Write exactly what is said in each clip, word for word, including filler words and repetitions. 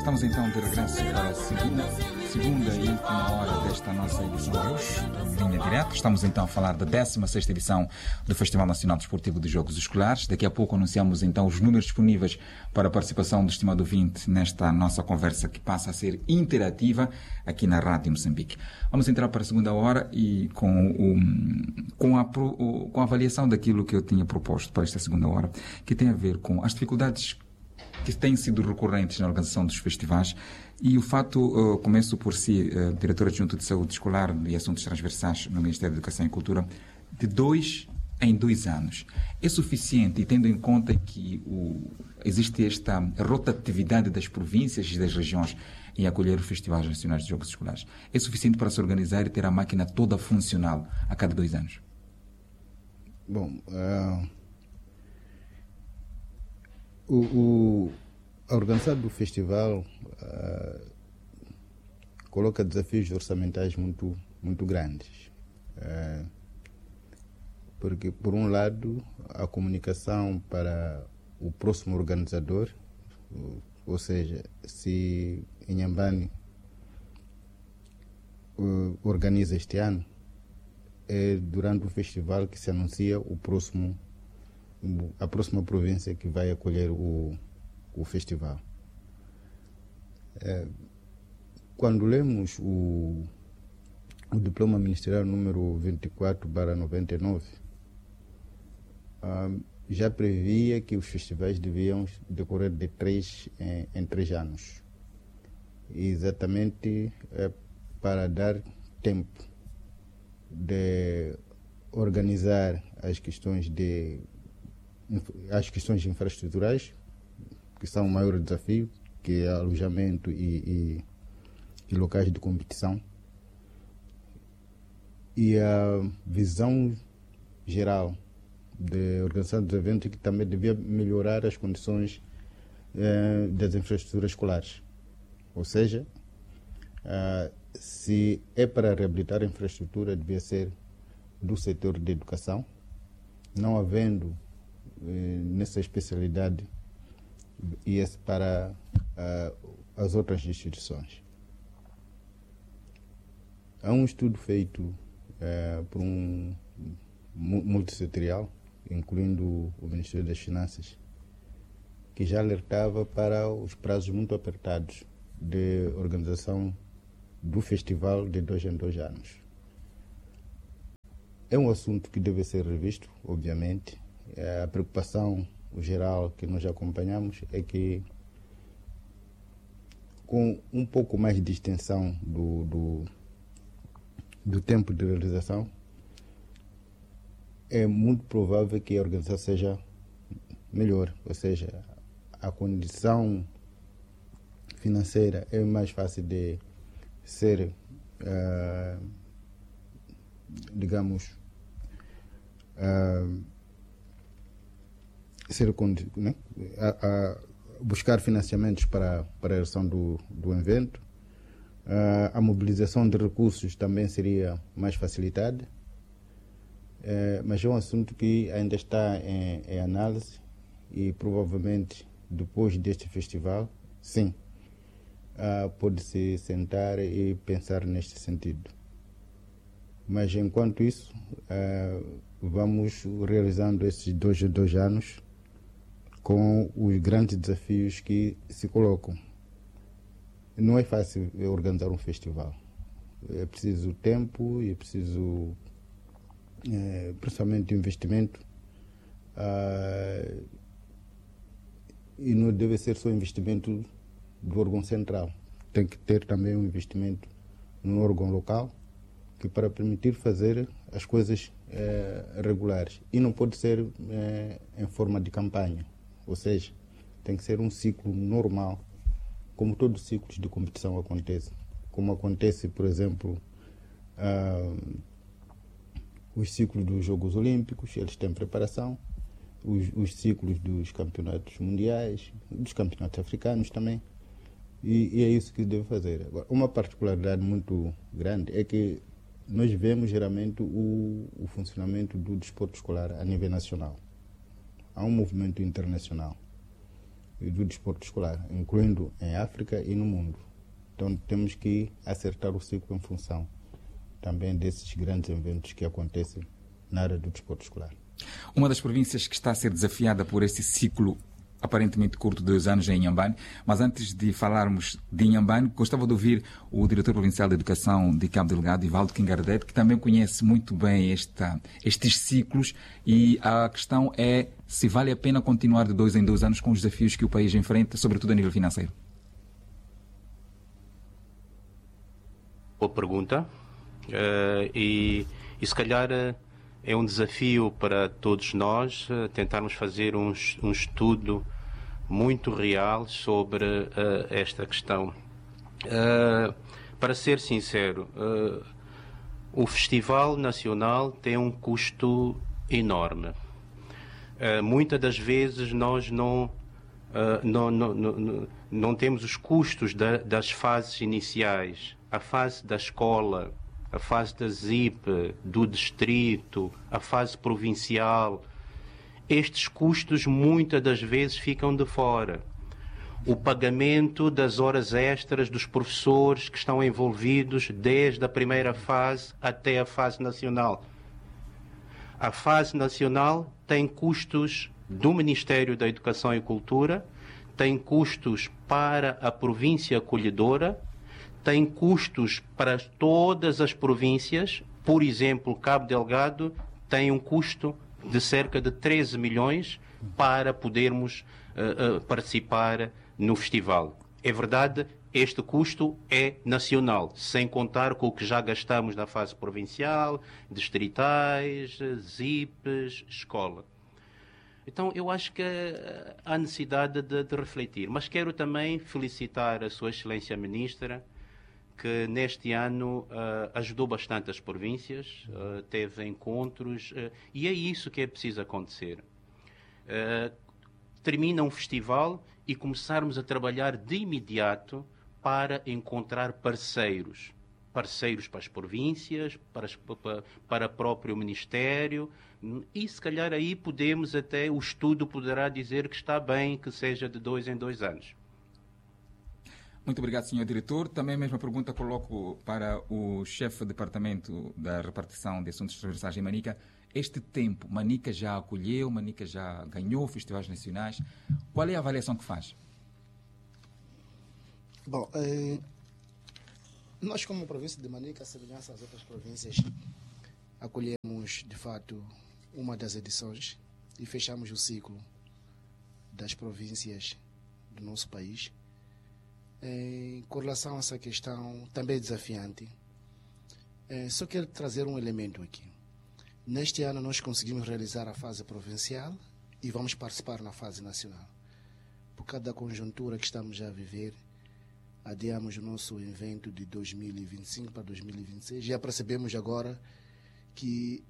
Estamos então de regresso para a segunda, segunda e última hora desta nossa edição de hoje, linha direta. Estamos então a falar da décima sexta edição do Festival Nacional Desportivo de Jogos Escolares. Daqui a pouco anunciamos então os números disponíveis para a participação do estimado ouvinte nesta nossa conversa que passa a ser interativa aqui na Rádio Moçambique. Vamos entrar para a segunda hora e com, o, com, a, com a avaliação daquilo que eu tinha proposto para esta segunda hora, que tem a ver com as dificuldades que têm sido recorrentes na organização dos festivais e o fato, uh, começo por si, uh, diretora adjunta de Saúde Escolar e Assuntos Transversais no Ministério da Educação e Cultura, de dois em dois anos. É suficiente, e tendo em conta que o, existe esta rotatividade das províncias e das regiões em acolher os festivais nacionais de jogos escolares, é suficiente para se organizar e ter a máquina toda funcional a cada dois anos? Bom, uh... O, o, a organização do festival uh, coloca desafios orçamentais muito, muito grandes. Uh, porque, por um lado, a comunicação para o próximo organizador, ou seja, se Inhambane uh, organiza este ano, é durante o festival que se anuncia o próximo a próxima província que vai acolher o, o festival. É, quando lemos o, o diploma ministerial número vinte e quatro barra noventa e nove, ah, já previa que os festivais deviam decorrer de três em, em três anos. E exatamente é, para dar tempo de organizar as questões de as questões infraestruturais, que são o maior desafio, que é alojamento e, e, e locais de competição, e a visão geral de organização dos eventos, que também devia melhorar as condições eh, das infraestruturas escolares. Ou seja, ah, se é para reabilitar a infraestrutura, devia ser do setor de educação, não havendo nessa especialidade, ia-se para uh, as outras instituições. Há um estudo feito uh, por um multissetorial, incluindo o Ministério das Finanças, que já alertava para os prazos muito apertados de organização do festival de dois em dois anos. É um assunto que deve ser revisto, obviamente. A preocupação geral que nós acompanhamos é que, com um pouco mais de extensão do, do, do tempo de realização, é muito provável que a organização seja melhor, ou seja, a condição financeira é mais fácil de ser, uh, digamos, uh, ser, né, a, a buscar financiamentos para, para a realização do, do evento. Uh, a mobilização de recursos também seria mais facilitada, uh, mas é um assunto que ainda está em, em análise e provavelmente depois deste festival, sim, uh, pode-se sentar e pensar neste sentido. Mas enquanto isso, uh, vamos realizando esses dois, dois anos com os grandes desafios que se colocam. Não é fácil organizar um festival. É preciso tempo e é preciso, é, principalmente, investimento. Ah, e não deve ser só investimento do órgão central. Tem que ter também um investimento no órgão local, que para permitir fazer as coisas é, regulares. E não pode ser é, em forma de campanha. Ou seja, tem que ser um ciclo normal, como todos os ciclos de competição acontecem. Como acontece, por exemplo, uh, os ciclos dos Jogos Olímpicos, eles têm preparação, os, os ciclos dos campeonatos mundiais, dos campeonatos africanos também, e, e é isso que deve fazer. Agora, uma particularidade muito grande é que nós vemos geralmente o, o funcionamento do desporto escolar a nível nacional. Há um movimento internacional. do desporto escolar, incluindo em África e no mundo. Então temos que acertar o ciclo em função também desses grandes eventos que acontecem na área do desporto escolar. Uma das províncias que está a ser desafiada por este ciclo aparentemente curto de dois anos é Inhambane, mas antes de falarmos de Inhambane, gostava de ouvir o diretor provincial de Educação de Cabo Delgado, Ivaldo Quingardete, que também conhece muito bem esta, estes ciclos, e a questão é se vale a pena continuar de dois em dois anos com os desafios que o país enfrenta, sobretudo a nível financeiro. Boa pergunta. Uh, e, e se calhar uh, é um desafio para todos nós uh, tentarmos fazer um, um estudo muito real sobre uh, esta questão. Uh, para ser sincero, uh, o Festival Nacional tem um custo enorme. Uh, muitas das vezes nós não, uh, não, não, não, não, não temos os custos da, das fases iniciais, a fase da escola, a fase da Z I P, do distrito, a fase provincial. Estes custos muitas das vezes ficam de fora. O pagamento das horas extras dos professores que estão envolvidos desde a primeira fase até a fase nacional. A fase nacional tem custos do Ministério da Educação e Cultura, tem custos para a província acolhedora, tem custos para todas as províncias. Por exemplo, Cabo Delgado tem um custo de cerca de treze milhões para podermos uh, uh, participar no festival. É verdade, este custo é nacional, sem contar com o que já gastamos na fase provincial, distritais, Z I Ps, escola. Então, eu acho que há necessidade de, de refletir. Mas quero também felicitar a Sua Excelência Ministra, que neste ano uh, ajudou bastante as províncias, uh, teve encontros, uh, e é isso que é preciso acontecer. Uh, termina um festival e começarmos a trabalhar de imediato para encontrar parceiros. Parceiros para as províncias, para, as, para, para o próprio Ministério, e se calhar aí podemos até, o estudo poderá dizer que está bem que seja de dois em dois anos. Muito obrigado, senhor Diretor. Também a mesma pergunta coloco para o chefe de departamento da repartição de assuntos transversais em Manica. Este tempo, Manica já acolheu, Manica já ganhou festivais nacionais. Qual é a avaliação que faz? Bom, eh, nós como província de Manica, a semelhança às outras províncias, acolhemos de fato uma das edições e fechamos o ciclo das províncias do nosso país. Eh, com relação a essa questão, também é desafiante. Eh, só quero trazer um elemento aqui. Neste ano nós conseguimos realizar a fase provincial e vamos participar na fase nacional. Por causa da conjuntura que estamos a viver, adiamos o nosso evento de dois mil e vinte e cinco para dois mil e vinte e seis. Já percebemos agora que,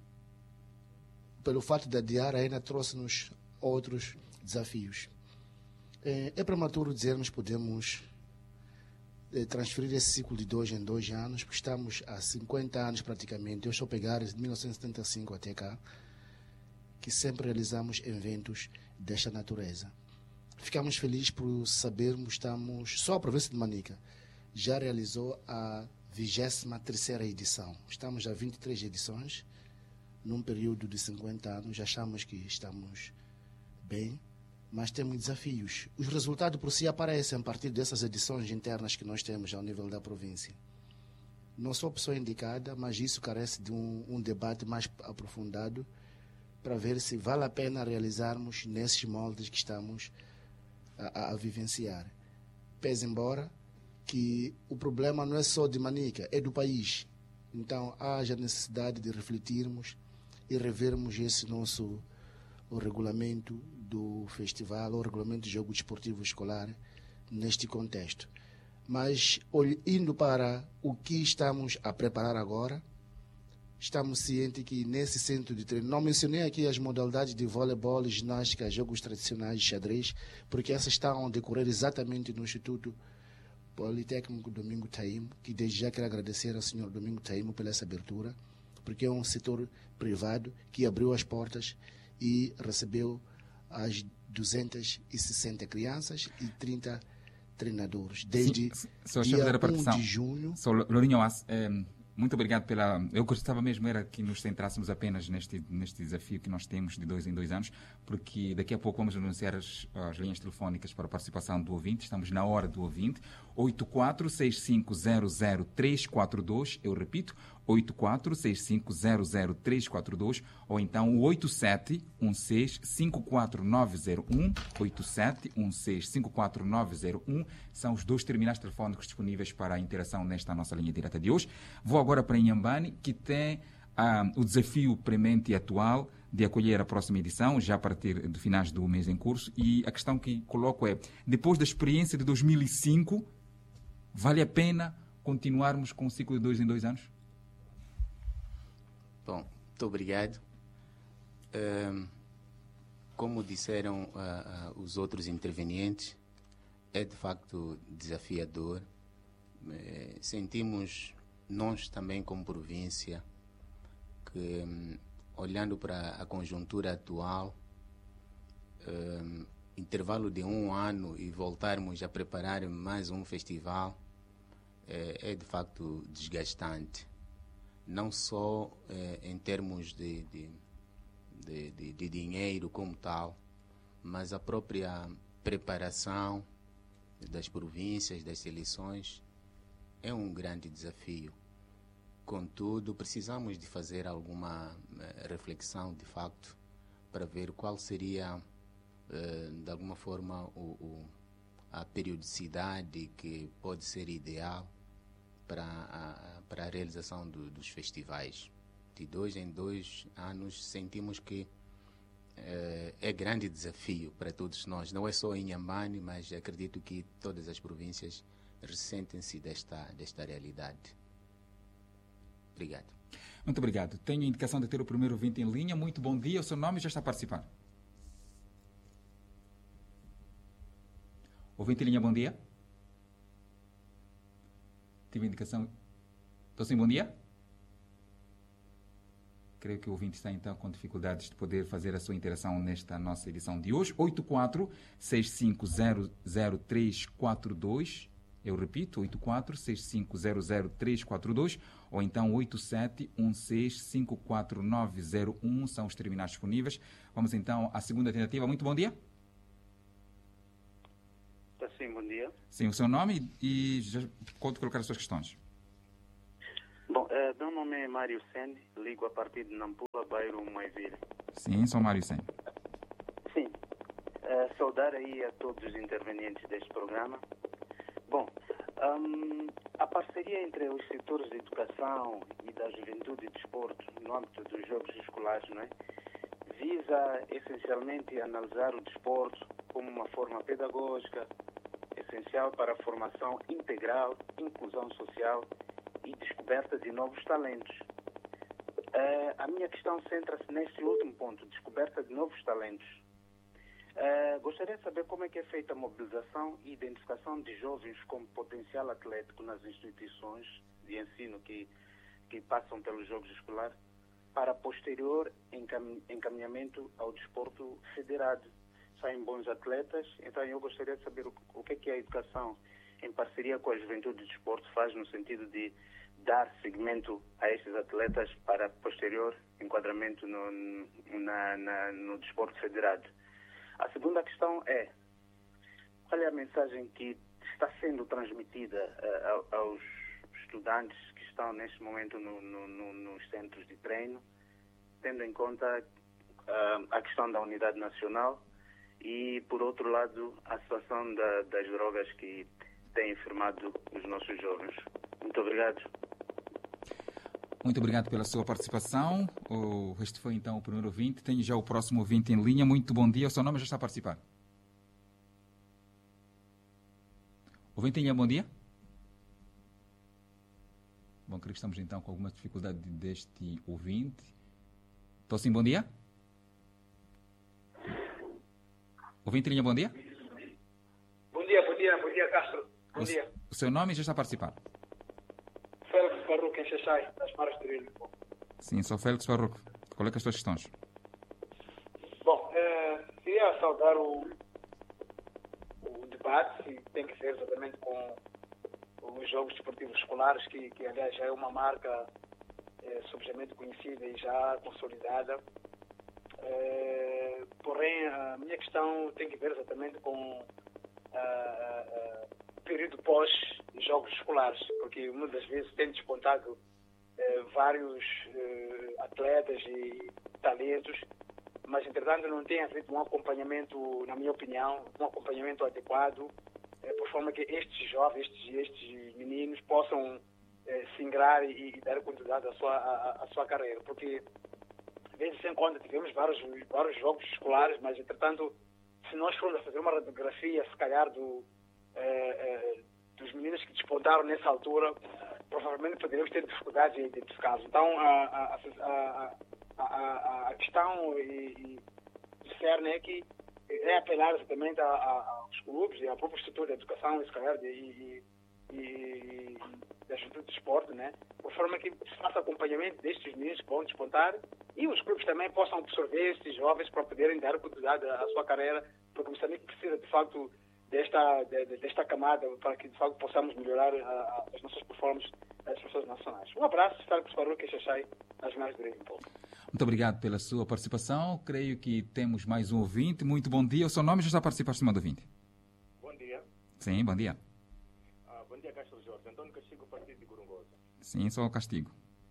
pelo fato de adiar, ainda trouxe-nos outros desafios. É, é prematuro dizermos que podemos é, transferir esse ciclo de dois em dois anos, porque estamos há cinquenta anos praticamente. Eu estou a pegar de mil novecentos e setenta e cinco até cá, que sempre realizamos eventos desta natureza. Ficamos felizes por sabermos que estamos, só a província de Manica já realizou a vigésima terceira edição. Estamos a vinte e três edições, num período de cinquenta anos, já achamos que estamos bem, mas temos desafios. Os resultados por si aparecem a partir dessas edições internas que nós temos ao nível da província. Não sou a pessoa indicada, mas isso carece de um, um debate mais aprofundado para ver se vale a pena realizarmos nesses moldes que estamos a, a, a vivenciar. Pese embora que o problema não é só de Manica, é do país. Então, haja necessidade de refletirmos e revermos esse nosso o regulamento do festival, o regulamento do jogo desportivo escolar neste contexto. Mas, indo para o que estamos a preparar agora, estamos cientes que nesse centro de treino, não mencionei aqui as modalidades de voleibol, ginástica, jogos tradicionais de xadrez, porque essas estão a decorrer exatamente no Instituto Politécnico Domingo Taimo, que desde já quero agradecer ao senhor Domingo Taimo pela essa abertura, porque é um setor privado que abriu as portas e recebeu as duzentas e sessenta crianças e trinta treinadores. Desde Sim, só dia fazer a um participação. de junho. Só, Lourinho, é, muito obrigado pela... Eu gostava mesmo era que nos centrássemos apenas neste, neste desafio que nós temos de dois em dois anos, porque daqui a pouco vamos anunciar as, as linhas telefónicas para a participação do ouvinte. Estamos na hora do ouvinte. oito quatro seis cinco zero zero três quatro dois, eu repito, oito quatro seis cinco zero zero três quatro dois, ou então o oito sete um seis cinco quatro nove zero um, oito sete um seis cinco quatro nove zero um, são os dois terminais telefónicos disponíveis para a interação nesta nossa linha direta de hoje. Vou agora para Inhambane, que tem ah, o desafio premente e atual de acolher a próxima edição, já a partir de finais do mês em curso, e a questão que coloco é, depois da experiência de dois mil e cinco, vale a pena continuarmos com o ciclo de dois em dois anos? Bom, muito obrigado. Um, como disseram uh, uh, os outros intervenientes, é de facto desafiador. Eh, sentimos, nós também como província, que um, olhando para a conjuntura atual, um, intervalo de um ano e voltarmos a preparar mais um festival é, é de facto desgastante. Não só eh, em termos de, de, de, de, de dinheiro como tal, mas a própria preparação das províncias, das seleções, é um grande desafio. Contudo, precisamos de fazer alguma eh, reflexão, de facto, para ver qual seria, eh, de alguma forma, o, o, a periodicidade que pode ser ideal para a, para a realização do, dos festivais. De dois em dois anos, sentimos que eh, é grande desafio para todos nós. Não é só em Inhambane, mas acredito que todas as províncias ressentem-se desta, desta realidade. Obrigado. Muito obrigado. Tenho a indicação de ter o primeiro ouvinte em linha. Muito bom dia. O seu nome já está a participar. Ouvinte em linha, bom dia. Tive a indicação. Estou sim, bom dia? Creio que o ouvinte está então com dificuldades de poder fazer a sua interação nesta nossa edição de hoje. oito quatro seis cinco zero zero três quatro dois. Eu repito, oito quatro seis cinco zero zero três quatro dois, ou então oito sete um seis cinco quatro nove zero um são os terminais disponíveis. Vamos então à segunda tentativa. Muito bom dia. Sim, bom dia. Sim, o seu nome e já pode colocar as suas questões. Bom, uh, meu nome é Mário Sen, ligo a partir de Nampula, bairro Maivira. Sim, sou Mário Sen. Sim, uh, saudar aí a todos os intervenientes deste programa. Bom, um, a parceria entre os setores de educação e da juventude e desporto no âmbito dos jogos escolares, não é? Visa essencialmente analisar o desporto como uma forma pedagógica, essencial para a formação integral, inclusão social e descoberta de novos talentos. Uh, a minha questão centra-se neste último ponto, descoberta de novos talentos. Uh, gostaria de saber como é que é feita a mobilização e identificação de jovens com potencial atlético nas instituições de ensino que, que passam pelos jogos escolares para posterior encam- encaminhamento ao desporto federado. Saem bons atletas, então eu gostaria de saber o, o que é que a educação, em parceria com a juventude de desporto, faz no sentido de dar seguimento a estes atletas para posterior enquadramento no, na, na, no desporto federado. A segunda questão é, qual é a mensagem que está sendo transmitida uh, aos estudantes que estão neste momento no, no, no, nos centros de treino, tendo em conta uh, a questão da unidade nacional e, por outro lado, a situação da, das drogas que tem enfermado os nossos jovens. Muito obrigado. Muito obrigado pela sua participação. O, este foi então o primeiro ouvinte. Tenho já o próximo ouvinte em linha. Muito bom dia. O seu nome já está a participar. Ouvinte em linha, bom dia. Bom, creio que estamos então com alguma dificuldade deste ouvinte. Estou sim, bom dia. Ouvinte em linha, bom dia. Bom dia, bom dia, bom dia, Castro. Bom o, dia. O seu nome já está a participar. Félix Farruque, em Xaxai, das Maras de Rio. Sim, sou Félix Farruque. Qual é que as tuas questões? Bom, eh, queria saudar o, o debate, que tem que ser exatamente com os Jogos Desportivos Escolares, que, que aliás já é uma marca é, subjamente conhecida e já consolidada. É, porém, a minha questão tem que ver exatamente com o período pós-Jogos Escolares, porque muitas das vezes tem despontado é, vários é, atletas e talentos, mas entretanto não tem havido um acompanhamento, na minha opinião, um acompanhamento adequado, é, por forma que estes jovens, estes, estes meninos possam é, se ingrar e, e dar continuidade à sua, à, à sua carreira, porque de vez em quando tivemos vários, vários jogos escolares, mas entretanto, se nós formos a fazer uma radiografia, se calhar, do, é, é, dos meninos que despontaram nessa altura, provavelmente poderíamos ter dificuldades em identificá-los. Então, a, a, a, a, a, a questão e, e o cerne é que é apelar exatamente a, a, aos clubes e à própria estrutura de educação, se calhar, de, e, e, e da juventude de esporte, né? Por forma que se faça acompanhamento destes meninos que vão despontar e os clubes também possam absorver estes jovens para poderem dar continuidade à sua carreira, porque o Moçambique precisa, de facto, desta, de, desta camada para que, de facto, possamos melhorar a, a, as nossas performances das pessoas nacionais. Um abraço, Fábio Faruque e Xaxai, nas mais de Rio. Muito obrigado pela sua participação. Creio que temos mais um ouvinte. Muito bom dia. O seu nome já está a participar, estimado ouvinte. Bom dia. Sim, bom dia. Ah, bom dia, Castro Jorge. Antônio Castigo, partido de Gorongosa. Sim, só o castigo.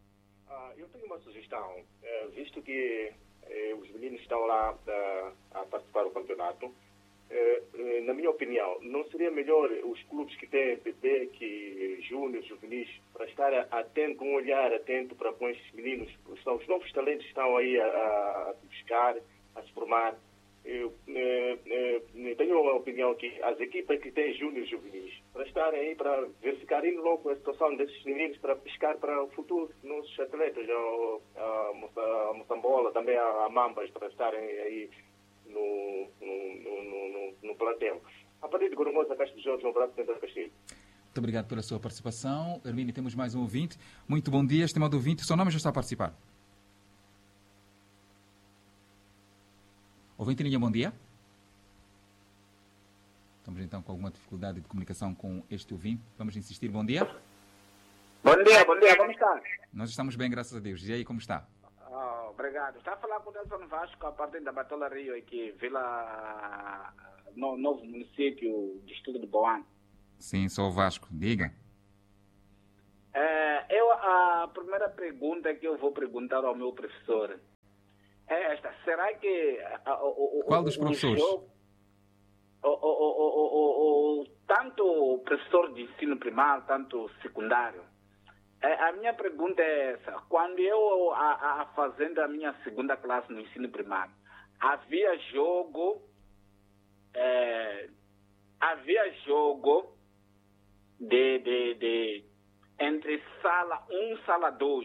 Ah, eu tenho uma sugestão. É, visto que é, os meninos estão lá a, a participar do campeonato, é, é, na minha opinião, não seria melhor os clubes que têm bebê, que júnior, juvenis, para estar atento, com um olhar atento para com estes meninos, são os novos talentos que estão aí a, a buscar, a se formar. Eu é, é, tenho a opinião que as equipas que têm júnior juvenis, para estarem aí, para verificarem logo a situação desses meninos, para pescar para o futuro, nossos atletas, a, a, a Moçambola, também a, a Mambas, para estarem aí no, no, no, no, no plantel. A partir de Gorongosa, Castro Jorge, um abraço dentro do Castilho. Muito obrigado pela sua participação. Hermínio, temos mais um ouvinte. Muito bom dia, estimado ouvinte. O seu nome já está a participar. Ouvinte linha, bom dia. Estamos então com alguma dificuldade de comunicação com este ouvinte. Vamos insistir. Bom dia. Bom dia, bom dia. Como está? Nós estamos bem, graças a Deus. E aí, como está? Oh, obrigado. Está a falar com o Nelson Vasco, a partir da Batola Rio, aqui, Vila no, Novo Município, Distrito de Boan. Sim, sou o Vasco. Diga. É, eu, a primeira pergunta que eu vou perguntar ao meu professor é esta. Será que... A, o, Qual o, dos professores? Jogo, o, o, o, o, o, tanto o professor de ensino primário, tanto secundário. É, a minha pergunta é essa. Quando eu, a, a, fazendo a minha segunda classe no ensino primário, havia jogo... É, havia jogo de, de, de entre sala um e sala dois.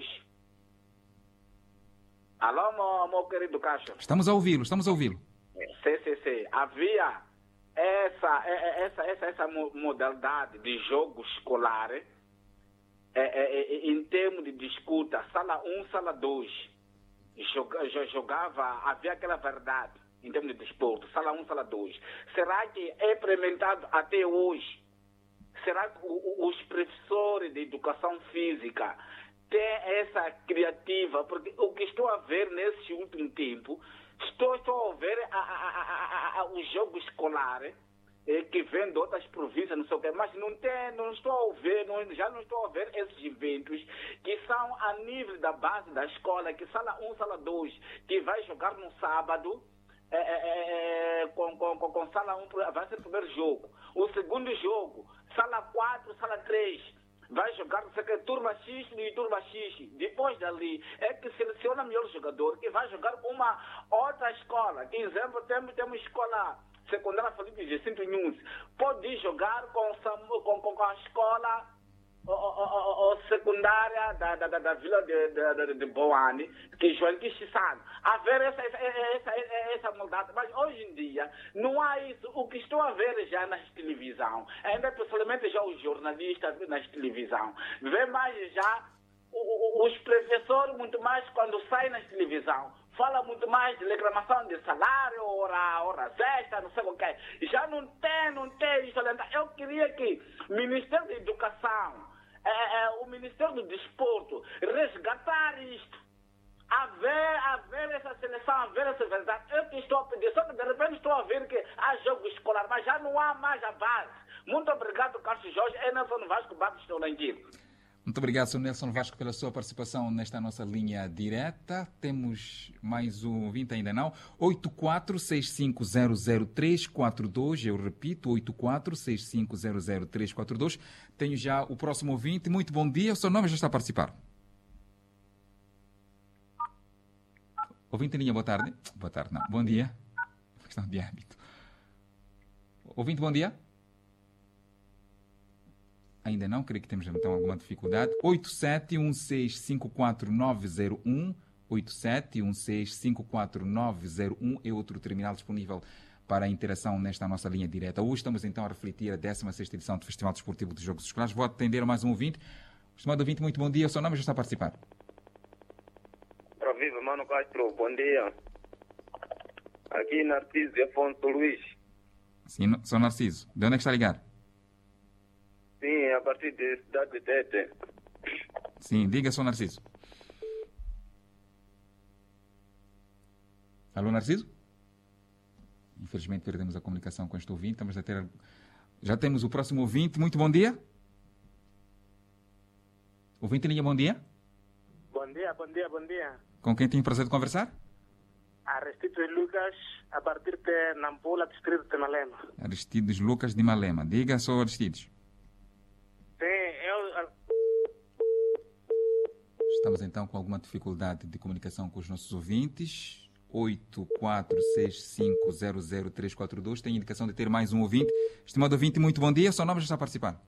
Alô, meu, meu querido Caixa? Estamos a ouvi-lo, estamos a ouvi-lo. Sim, sim, sim. Havia essa, essa, essa, essa modalidade de jogo escolar é, é, em termos de disputa, sala um, sala dois. Jogava, havia aquela verdade em termos de desporto, sala um, sala dois. Será que é implementado até hoje? Será que os professores de educação física têm essa criativa? Porque o que estou a ver nesse último tempo, estou, estou a ver a, a, a, a, o jogo escolar eh, que vem de outras províncias, não sei o quê, mas não, tem, não estou a ver, não, já não estou a ver esses eventos que são a nível da base da escola, que sala um, sala dois, que vai jogar no sábado, É, é, é, com, com, com, com sala um, vai ser o primeiro jogo. O segundo jogo, sala quatro, sala três, vai jogar não sei que, turma X e turma X. Depois dali, é que seleciona o melhor jogador que vai jogar com uma outra escola. Que, exemplo, temos, temos escola secundária Felipe Jacinto Nunes. Pode jogar com, com, com a escola O, o, o, o secundária da, da, da, da vila de, de, de Boane, que João Quixissano. Haver essa, essa, essa, essa maldade. Mas hoje em dia não há isso. O que estou a ver já nas televisão, ainda pessoalmente já os jornalistas nas televisão, vê mais já os professores, muito mais quando saem na televisão, fala muito mais de reclamação de salário, hora, hora extra, não sei o que. Já não tem, não tem isso. Eu queria que o Ministério da Educação, é, é, o Ministério do Desporto, resgatar isto. Haver, haver essa seleção, haver essa verdade. Eu que estou a pedir, só que de repente estou a ver que há jogo escolar, mas já não há mais a base. Muito obrigado, Carlos Jorge. É Nelson Vasco Bato, estou na Anguila. Muito obrigado, senhor Nelson Vasco, pela sua participação nesta nossa linha direta. Temos mais um ouvinte, ainda não. oito quatro seis cinco zero zero três quatro dois, eu repito, oito quatro seis cinco zero zero três quatro dois. Tenho já o próximo ouvinte. Muito bom dia, o seu nome já está a participar. Ouvinte em linha, boa tarde. Boa tarde, não. Bom dia. Questão de hábito. Ouvinte, bom dia. Ainda não, creio que temos então alguma dificuldade. oito sete um seis cinco quatro nove zero um, oito sete um seis cinco quatro nove zero um é outro terminal disponível para a interação nesta nossa linha direta. Hoje estamos então a refletir a décima sexta edição do Festival Desportivo de Jogos Escolares. Vou atender a mais um ouvinte. Estimado ouvinte, muito bom dia. O seu nome já está a participar. Para viva, Mano Castro, bom dia. Aqui Narciso Afonso Luís. Sim, sou Narciso. De onde é que está a ligar? Sim, a partir de Cidade de Tete. Sim, diga, sou Narciso. Alô, Narciso? Infelizmente perdemos a comunicação com este ouvinte. Estamos a ter... Já temos o próximo ouvinte. Muito bom dia. Ouvinte em linha, bom dia. Bom dia, bom dia, bom dia. Com quem tenho o prazer de conversar? Aristides Lucas, a partir de Nampula, distrito de Malema. Aristides Lucas de Malema. Diga, sou Aristides. Sim, eu... Estamos então com alguma dificuldade de comunicação com os nossos ouvintes. oito quatro seis cinco zero zero três quatro dois. Tem indicação de ter mais um ouvinte. Estimado ouvinte, muito bom dia. Seu nome já está a participar.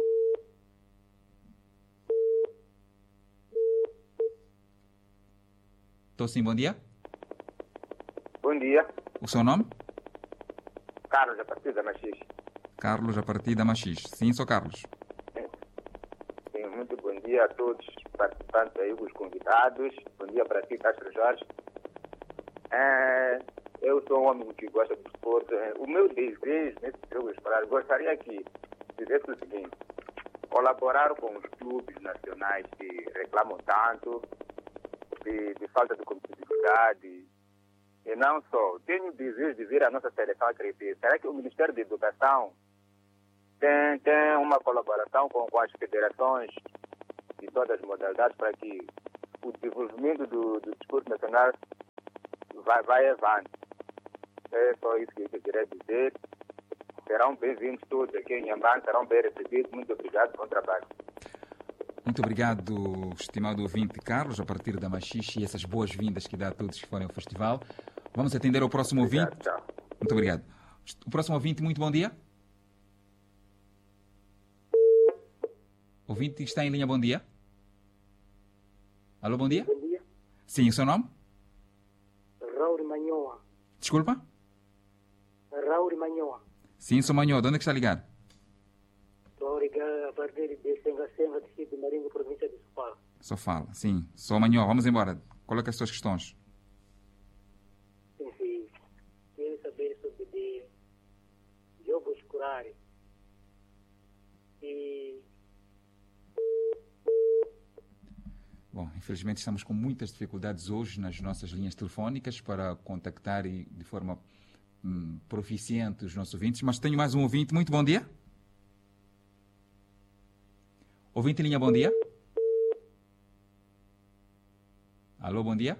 Estou sim, bom dia. Bom dia. O seu nome? Carlos, a partir da Machis. Carlos, a partir da Machis. Sim, sou Carlos. Sim, muito bom dia a todos os participantes aí, os convidados. Bom dia para ti, Castro Jorge. É, eu sou um homem que gosta de desporto. O meu desejo nesse jogo escolar, gostaria que fizesse o seguinte: colaborar com os clubes nacionais que reclamam tanto de, de falta de competitividade. E não só, tenho o desejo de ver a nossa seleção crescer. Será que o Ministério da Educação tem, tem uma colaboração com, com as federações de todas as modalidades para que o desenvolvimento do, do desporto nacional vai, vai avante? É só isso que eu queria dizer. Serão bem-vindos todos aqui em Nhambane, serão bem recebidos. Muito obrigado, bom trabalho. Muito obrigado, estimado ouvinte Carlos, a partir da Machixe, e essas boas-vindas que dá a todos que forem ao festival. Vamos atender ao próximo obrigado, ouvinte. Tchau. Muito obrigado. O próximo ouvinte, muito bom dia. Ouvinte está em linha, bom dia. Alô, bom dia. Bom dia. Sim, o seu nome? Raul Manhoa. Desculpa? Raul Manhoa. Sim, sou Manhoa. De onde é que está a ligar? Estou a ligar a partir de Senga Senga, distrito de Marinho, província de Sofala. Sofala, sim. Sou Manhoa. Vamos embora. Coloque as suas questões. Sim, sim. Quero saber sobre de jogos escolares. E... Bom, infelizmente estamos com muitas dificuldades hoje nas nossas linhas telefónicas para contactar e de forma hum, proficiente os nossos ouvintes, mas tenho mais um ouvinte. Muito bom dia. Ouvinte em linha, bom dia. Alô, bom dia.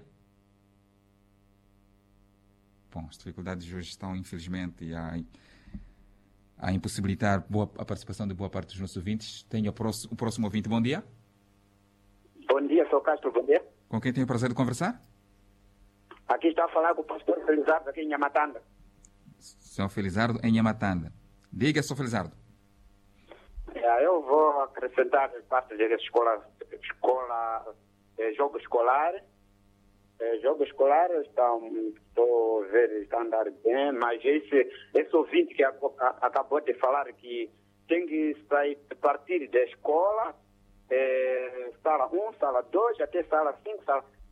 Bom, as dificuldades hoje estão, infelizmente, a, a impossibilitar boa, a participação de boa parte dos nossos ouvintes. Tenho o próximo, o próximo ouvinte. Bom dia. Bom dia, sou Castro, bom dia. Com quem tenho o prazer de conversar? Aqui está a falar com o pastor Felizardo, aqui em Nhamatanda. Senhor Felizardo, em Nhamatanda. Diga, senhor Felizardo. É, eu vou acrescentar parte da escola, escola é, jogo escolar. É, jogo escolar estão, estou a ver, está a andar bem, mas esse, esse ouvinte que a, a, acabou de falar que tem que sair a partir da escola, é, sala um, sala dois, até sala cinco, sala,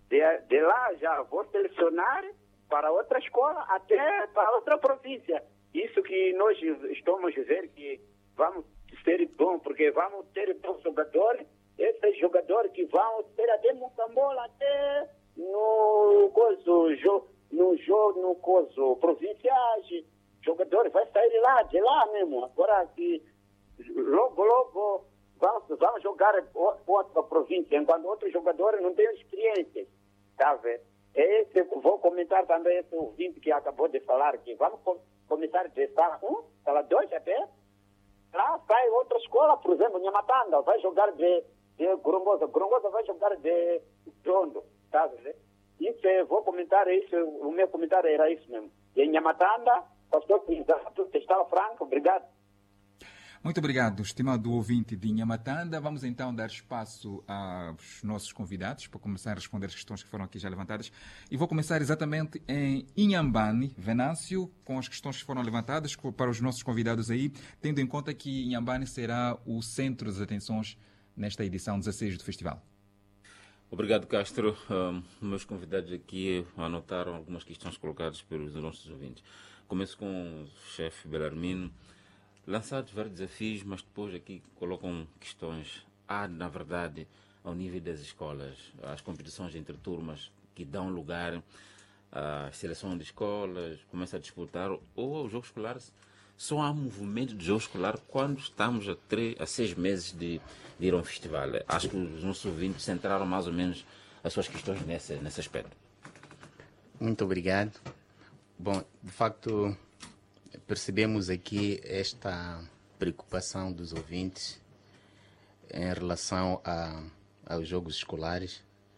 De, de lá já vou selecionar para outra escola, até para outra província. Isso que nós estamos dizendo que vamos ser bom, porque vamos ter bons jogadores, esses jogadores que vão ter até Moçambola, até no coso, jo, no jogo, no coso, provinciais, jogadores vai sair lá, de lá mesmo. Agora que logo, logo vamos, vamos jogar outra província, enquanto outros jogadores não têm experiência, tá vendo? Esse, vou comentar também esse ouvinte que acabou de falar aqui. Vamos começar de sala um, sala dois até. Lá sai outra escola, por exemplo, Nhamatanda, vai jogar de, de Gorongosa. Gorongosa vai jogar de Tondo, tá vendo? Isso, vou comentar isso, o meu comentário era isso mesmo. Em Nhamatanda, pastor Pisato, Testala Franco, obrigado. Muito obrigado, estimado ouvinte de Nhamatanda. Vamos então dar espaço aos nossos convidados para começar a responder as questões que foram aqui já levantadas. E vou começar exatamente em Inhambane, Venâncio, com as questões que foram levantadas para os nossos convidados aí, tendo em conta que Inhambane será o centro das atenções nesta edição dezasseis do festival. Obrigado, Castro. Um, meus convidados aqui anotaram algumas questões colocadas pelos nossos ouvintes. Começo com o chefe Belarmino. Lançados vários desafios, mas depois aqui colocam questões. Há, na verdade, ao nível das escolas, as competições entre turmas que dão lugar à seleção de escolas, começa a disputar, ou o jogo escolar, só há movimento de jogo escolar quando estamos a, três, a seis meses de, de ir a um festival. Acho que os nossos ouvintes centraram mais ou menos as suas questões nesse, nesse aspecto. Muito obrigado. Bom, de facto, percebemos aqui esta preocupação dos ouvintes em relação a, aos jogos escolares.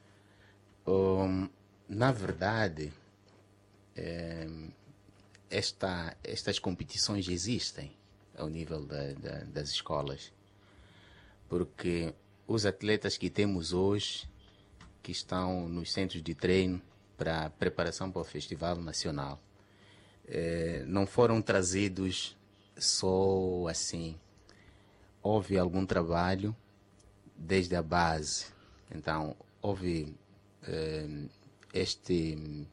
Um, na verdade, é, esta, estas competições existem ao nível da, da, das escolas, porque os atletas que temos hoje, que estão nos centros de treino para preparação para o Festival Nacional, Eh, não foram trazidos só assim. Houve algum trabalho desde a base. Então, houve eh, este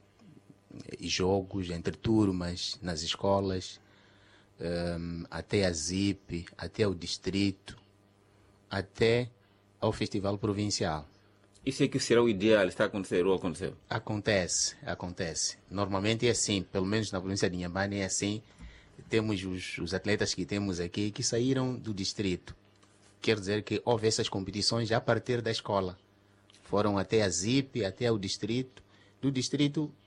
jogos entre turmas nas escolas, eh, até a Z I P, até o distrito, até ao Festival Provincial. Isso é que será o ideal, está a acontecer ou aconteceu? Acontece, acontece. Normalmente é assim, pelo menos na província de Inhambane é assim. Temos os, os atletas que temos aqui que saíram do distrito. Quer dizer que houve essas competições já a partir da escola. Foram até a Z I P, até o distrito. Do distrito